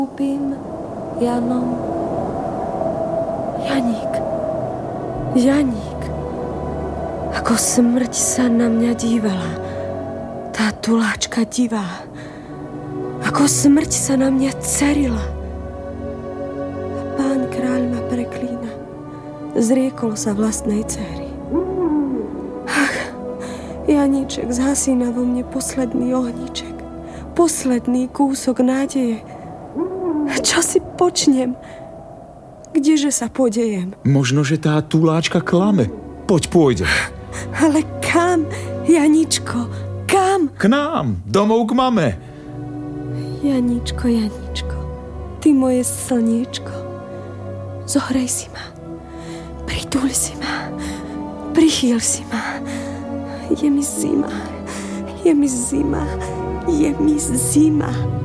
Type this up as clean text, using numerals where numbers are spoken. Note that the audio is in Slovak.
Kúpim Janom. Janík. Ako smrť sa na mňa dívala. Tá tuláčka divá. Ako smrť sa na mňa cerila. A pán kráľ ma preklína. Zriekol sa vlastnej dcéry. Ach, Janíček zhasína vo mne posledný ohníček. Posledný kúsok nádeje. Čo si počnem? Kdeže sa podejem? Možno, že tá tuláčka klame. Poď, pôjde. Ale kam, Janíčko? Kam? K nám, domov k mame. Janíčko, ty moje slniečko. Zohrej si ma. Pritúľ si ma. Prichýl si ma. Je mi zima.